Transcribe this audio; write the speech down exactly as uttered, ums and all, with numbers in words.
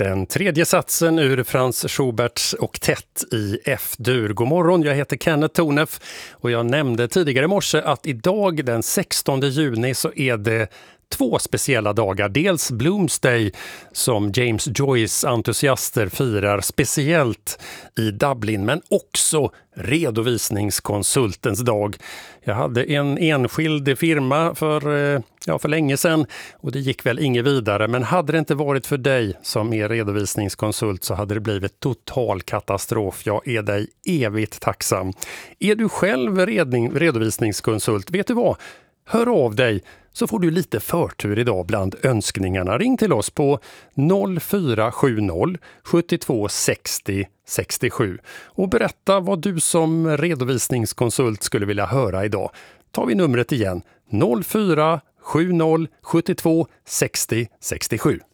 Den tredje satsen ur Franz Schuberts oktett i F-dur. God morgon, jag heter Kenneth Tonef och jag nämnde tidigare i morse att idag den sextonde juni så är det två speciella dagar. Dels Bloomsday som James Joyce-entusiaster firar speciellt i Dublin, men också redovisningskonsultens dag. Jag hade en enskild firma för, ja, för länge sedan och det gick väl inget vidare, men hade det inte varit för dig som är redovisningskonsult så hade det blivit total katastrof. Jag är dig evigt tacksam. Är du själv redning, redovisningskonsult, vet du vad? Hör av dig så får du lite förtur idag bland önskningarna. Ring till oss på noll fyra sju noll sju två sex noll sex sju och berätta vad du som redovisningskonsult skulle vilja höra idag. Tar vi numret igen, noll fyra sju noll sju två sex noll sex sju.